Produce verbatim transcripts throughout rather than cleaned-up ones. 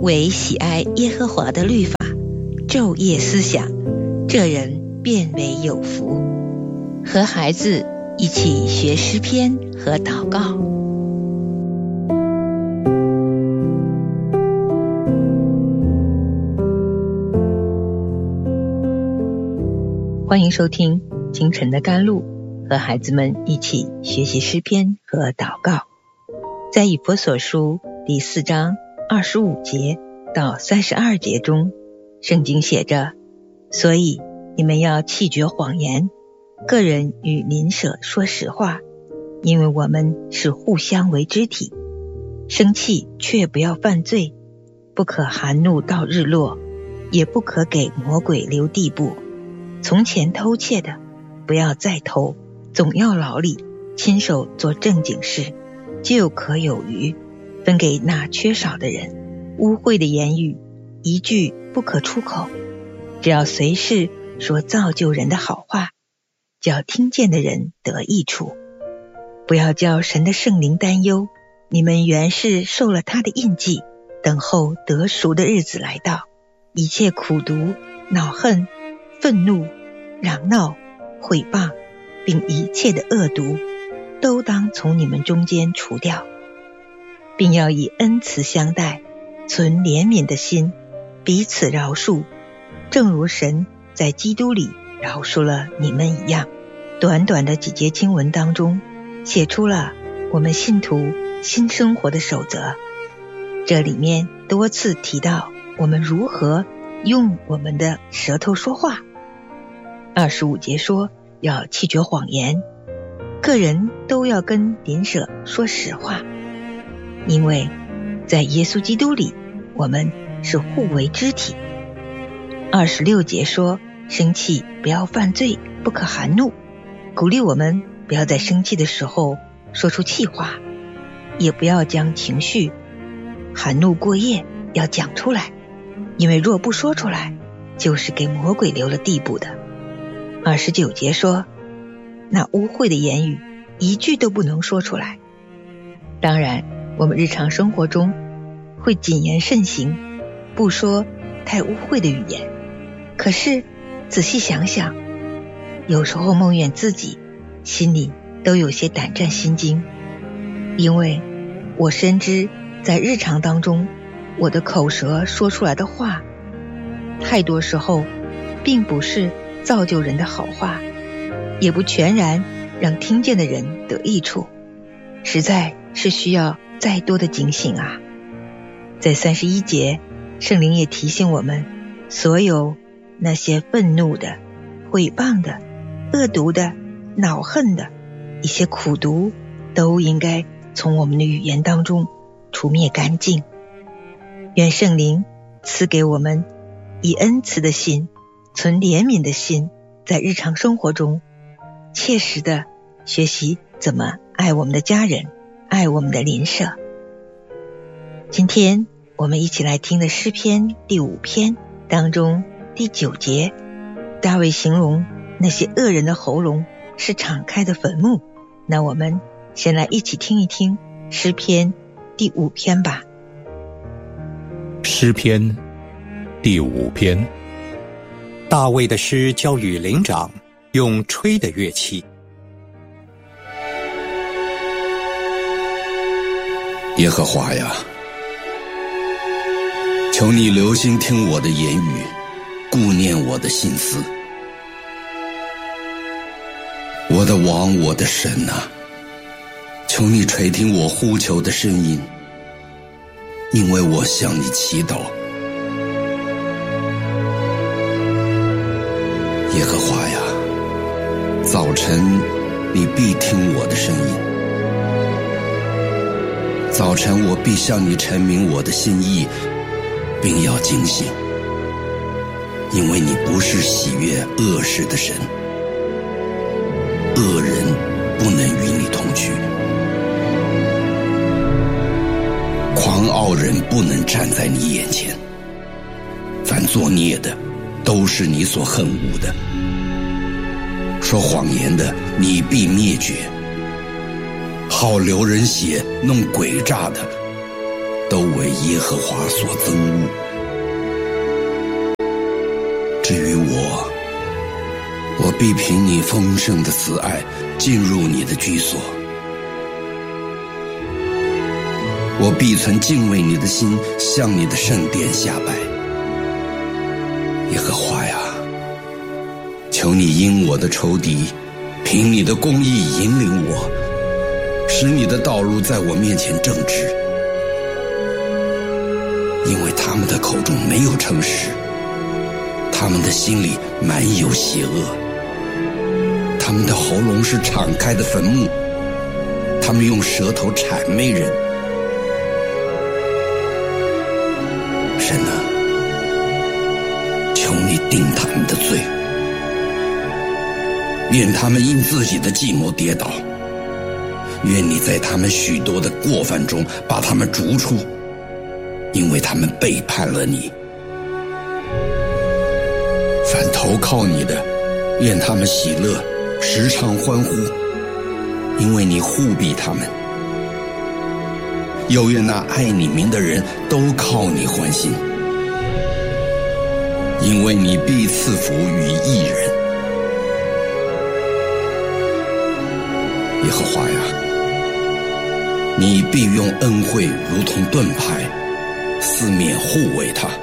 唯喜爱耶和华的律法，昼夜思想，这人便为有福。和孩子一起学诗篇和祷告。欢迎收听清晨的甘露，和孩子们一起学习诗篇和祷告。在以弗所书第四章二十五节到三十二节中，圣经写着：所以你们要弃绝谎言，个人与邻舍说实话，因为我们是互相为肢体。生气却不要犯罪，不可含怒到日落，也不可给魔鬼留地步。从前偷窃的，不要再偷，总要劳力，亲手做正经事，就可有余，分给那缺少的人。污秽的言语一句不可出口，只要随时说造就人的好话，叫听见的人得益处。不要叫神的圣灵担忧，你们原是受了他的印记，等候得赎的日子来到。一切苦毒、恼恨、愤怒、嚷闹、毁谤，并一切的恶毒，都当从你们中间除掉，并要以恩慈相待，存怜悯的心，彼此饶恕，正如神在基督里饶恕了你们一样。短短的几节经文当中，写出了我们信徒新生活的守则。这里面多次提到我们如何用我们的舌头说话。二十五节说要弃绝谎言，个人都要跟邻舍说实话，因为在耶稣基督里我们是互为肢体。二十六节说生气不要犯罪，不可含怒，鼓励我们不要在生气的时候说出气话，也不要将情绪含怒过夜，要讲出来，因为若不说出来，就是给魔鬼留了地步的。二十九节说那污秽的言语一句都不能说出来。当然我们日常生活中会谨言慎行，不说太污秽的语言，可是仔细想想，有时候梦怨自己，心里都有些胆战心惊，因为我深知在日常当中，我的口舌说出来的话，太多时候并不是造就人的好话，也不全然让听见的人得益处，实在是需要再多的警醒啊。在三十一节，圣灵也提醒我们，所有那些愤怒的、毁谤的、恶毒的、恼恨的一些苦毒，都应该从我们的语言当中除灭干净。愿圣灵赐给我们以恩慈的心，存怜悯的心，在日常生活中切实的学习怎么爱我们的家人，爱我们的邻舍。今天我们一起来听的诗篇第五篇当中第九节，大卫形容那些恶人的喉咙是敞开的坟墓。那我们先来一起听一听诗篇第五篇吧。 诗篇第五篇，大卫的诗交与灵长，用吹的乐器。 耶和华呀，求你留心听我的言语，顾念我的心思。我的王，我的神啊，求你垂听我呼求的声音，因为我向你祈祷。耶和华呀，早晨你必听我的声音，早晨我必向你陈明我的心意，并要警醒，因为你不是喜悦恶事的神，恶人不能与你同居，狂傲人不能站在你眼前，凡作孽的都是你所恨恶的，说谎言的你必灭绝，好流人血弄诡诈的都为耶和华所憎恶。至于我，我必凭你丰盛的慈爱进入你的居所，我必存敬畏你的心，向你的圣殿下拜。耶和华呀，求你因我的仇敌，凭你的公义引领我，使你的道路在我面前正直。因为他们的口中没有诚实，他们的心里满有邪恶，他们的喉咙是敞开的坟墓，他们用舌头谄媚人。神啊，求你定他们的罪，愿他们因自己的计谋跌倒，愿你在他们许多的过犯中把他们逐出，因为他们背叛了你。凡投靠你的，愿他们喜乐，时常欢呼，因为你护庇他们。又愿那爱你名的人都靠你欢心，因为你必赐福于义人。耶和华呀，你必用恩惠如同盾牌，四面护卫他。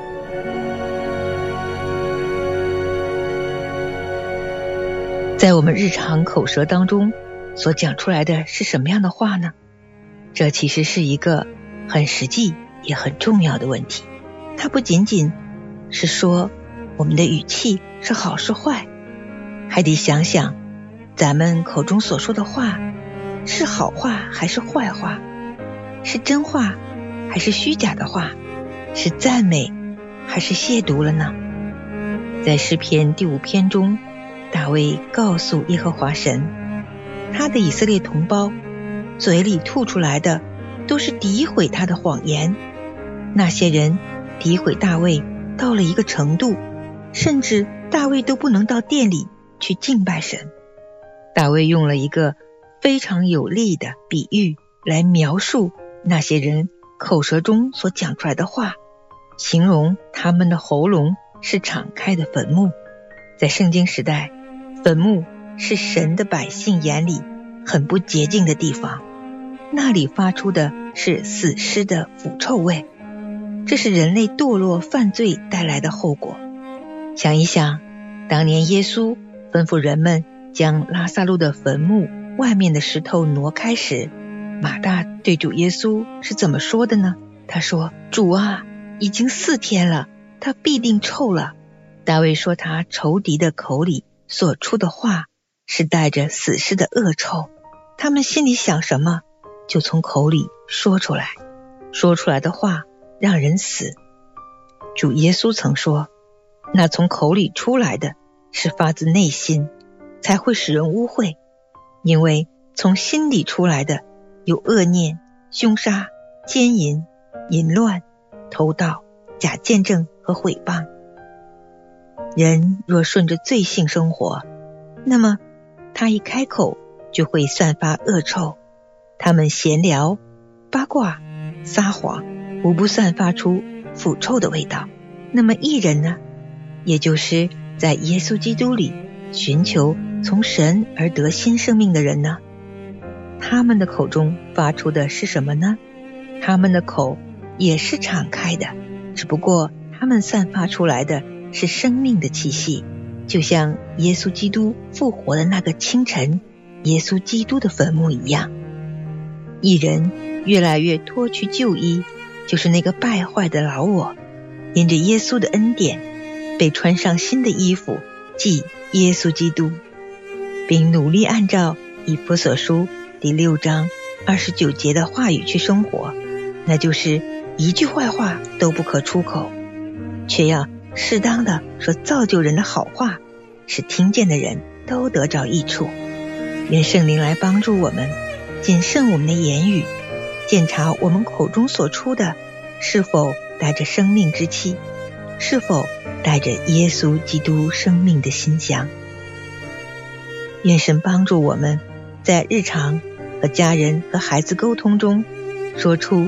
在我们日常口舌当中所讲出来的是什么样的话呢？这其实是一个很实际也很重要的问题。它不仅仅是说我们的语气是好是坏，还得想想咱们口中所说的话是好话还是坏话，是真话还是虚假的话，是赞美还是亵渎了呢？在诗篇第五篇中，大卫告诉耶和华神，他的以色列同胞嘴里吐出来的都是诋毁他的谎言。那些人诋毁大卫到了一个程度，甚至大卫都不能到殿里去敬拜神。大卫用了一个非常有力的比喻来描述那些人口舌中所讲出来的话，形容他们的喉咙是敞开的坟墓。在圣经时代，坟墓是神的百姓眼里很不洁净的地方，那里发出的是死尸的腐臭味，这是人类堕落犯罪带来的后果。想一想，当年耶稣吩咐人们将拉撒路的坟墓外面的石头挪开时，马大对主耶稣是怎么说的呢？他说，主啊，已经四天了，他必定臭了。大卫说他仇敌的口里所出的话是带着死尸的恶臭，他们心里想什么就从口里说出来，说出来的话让人死。主耶稣曾说，那从口里出来的是发自内心，才会使人污秽，因为从心里出来的有恶念、凶杀、奸淫、淫乱、偷盗、假见证和毁谤。人若顺着罪性生活，那么他一开口就会散发恶臭。他们闲聊、八卦、撒谎，无不散发出腐臭的味道。那么义人呢？也就是在耶稣基督里寻求从神而得新生命的人呢？他们的口中发出的是什么呢？他们的口也是敞开的，只不过他们散发出来的是生命的气息，就像耶稣基督复活的那个清晨，耶稣基督的坟墓一样。义人越来越脱去旧衣，就是那个败坏的老我，因着耶稣的恩典被穿上新的衣服，即耶稣基督，并努力按照以弗所书第六章二十九节的话语去生活，那就是一句坏话都不可出口，却要适当的说造就人的好话，使听见的人都得着益处。愿圣灵来帮助我们谨慎我们的言语，检查我们口中所出的是否带着生命之气，是否带着耶稣基督生命的馨香。愿神帮助我们在日常和家人和孩子沟通中说出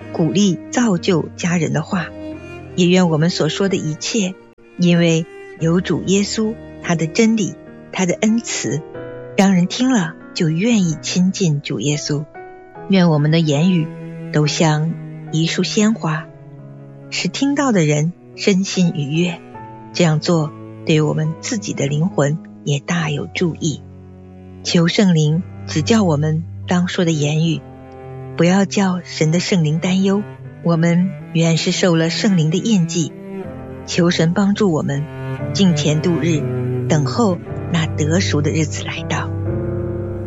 鼓励造就家人的话，也愿我们所说的一切，因为有主耶稣，他的真理，他的恩慈，让人听了就愿意亲近主耶稣。愿我们的言语都像一束鲜花，使听到的人身心愉悦。这样做对我们自己的灵魂也大有助益。求圣灵指教我们当说的言语，不要叫神的圣灵担忧。我们原是受了圣灵的印记，求神帮助我们敬虔度日，等候那得赎的日子来到。